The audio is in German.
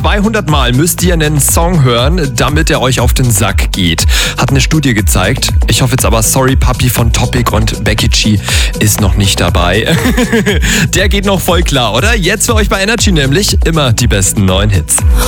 200 Mal müsst ihr einen Song hören, damit er euch auf den Sack geht. Hat eine Studie gezeigt. Ich hoffe jetzt aber, Sorry Papi von Topic und Becky G ist noch nicht dabei. Der geht noch voll klar, oder? Jetzt für euch bei Energy nämlich immer die besten neuen Hits.